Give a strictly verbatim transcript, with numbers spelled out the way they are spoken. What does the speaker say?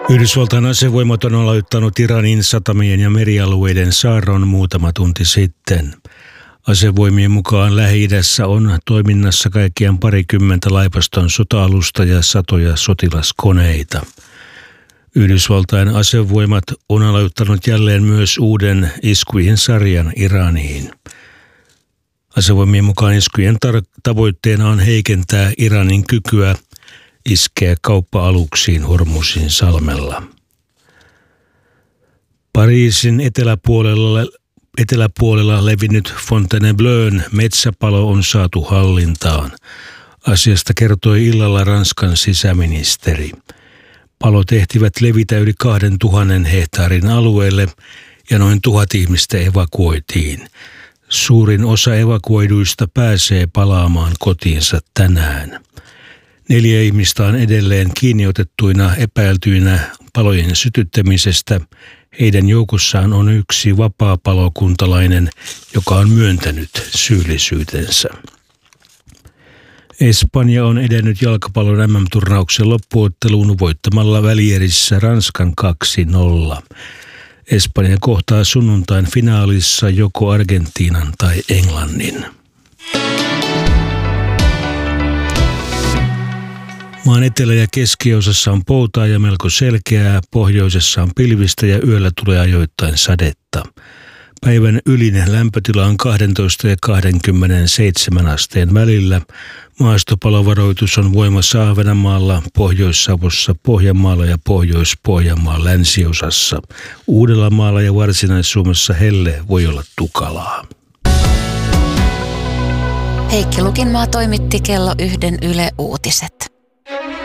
Yhdysvaltain asevoimat on aloittanut Iranin satamien ja merialueiden saarron muutama tunti sitten. Asevoimien mukaan Lähi-idässä on toiminnassa kaikkiaan parikymmentä laivaston sota-alusta ja satoja sotilaskoneita. Yhdysvaltain asevoimat on aloittanut jälleen myös uuden iskujen sarjan Iraniin. Asevoimien mukaan iskujen tar- tavoitteena on heikentää Iranin kykyä iskeä kauppa-aluksiin Hormuzin salmella. Pariisin eteläpuolella, eteläpuolella levinnyt Fontainebleau'n metsäpalo on saatu hallintaan. Asiasta kertoi illalla Ranskan sisäministeri. Palot ehtivät levitä yli kahden tuhannen hehtaarin alueelle ja noin tuhat ihmistä evakuoitiin. Suurin osa evakuoiduista pääsee palaamaan kotiinsa tänään. Neljä ihmistä on edelleen kiinniotettuina epäiltyinä palojen sytyttämisestä. Heidän joukossaan on yksi vapaapalokuntalainen, joka on myöntänyt syyllisyytensä. Espanja on edennyt jalkapallon M M-turnauksen loppuotteluun voittamalla välierissä Ranskan kaksi nolla. Espanja kohtaa sunnuntain finaalissa joko Argentiinan tai Englannin. Maan etelä- ja keskiosassa on poutaa ja melko selkeää, pohjoisessa on pilvistä ja yöllä tulee ajoittain sadetta. Päivän ylin lämpötila on kaksitoista ja kaksikymmentäseitsemän asteen välillä. Maastopalovaroitus on voimassa Ahvenanmaalla, Pohjois-Savossa, Pohjanmaalla ja Pohjois-Pohjanmaan länsiosassa. Uudellamaalla ja Varsinais-Suomessa helle voi olla tukalaa. Heikki Lukinmaa toimitti kello yhden Yle Uutiset.